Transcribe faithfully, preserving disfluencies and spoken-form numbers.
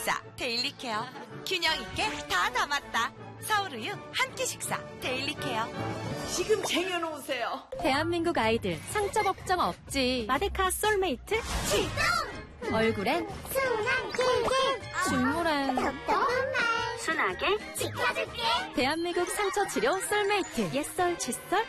식사 데일리 케어. 균형 있게 다 담았다. 서울우유 한 끼 식사 데일리 케어. 지금 쟁여놓으세요. 대한민국 아이들 상처 걱정 없지. 마데카 솔메이트 출동! 얼굴엔 순한 꿀꿀 중물엔 덕덕한 말 순하게 지켜줄게. 대한민국 상처 치료 솔메이트 옛설 칫솔